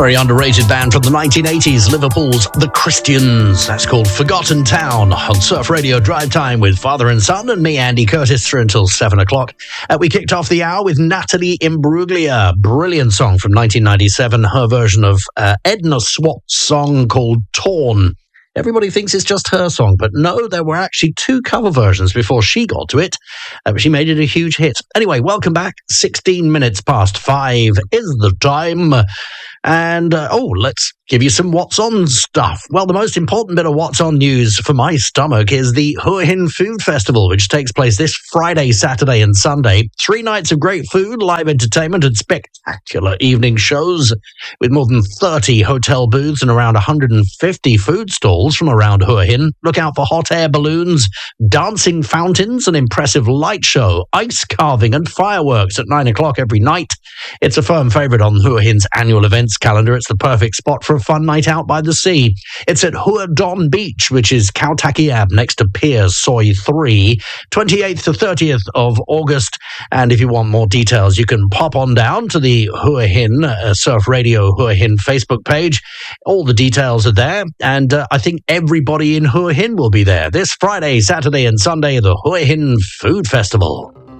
Very underrated band from the 1980s, Liverpool's The Christians. That's called Forgotten Town on Surf Radio Drive Time with Father and Son and me, Andy Curtis, through until 7 o'clock. We kicked off the hour with Natalie Imbruglia. Brilliant song from 1997, her version of Edna Swatt's song called Torn. Everybody thinks it's just her song, but no, there were actually two cover versions before she got to it. She made it a huge hit. Anyway, welcome back. 16 minutes past 5 is the time. And, let's give you some What's On stuff. Well, the most important bit of What's On news for my stomach is the Hua Hin Food Festival, which takes place this Friday, Saturday and Sunday. 3 nights of great food, live entertainment and spectacular evening shows with more than 30 hotel booths and around 150 food stalls from around Hua Hin. Look out for hot air balloons, dancing fountains, an impressive light show, ice carving and fireworks at 9 o'clock every night. It's a firm favourite on Hua Hin's annual events calendar. It's the perfect spot for a fun night out by the sea. It's at Hua Don Beach, which is Khao Taki Ab next to Piers Soi 3, 28th to 30th of August. And if you want more details, you can pop on down to the Hua Hin Surf Radio Hua Hin Facebook page. All the details are there, and I think everybody in Hua Hin will be there this Friday, Saturday and Sunday, the Hua Hin Food Festival.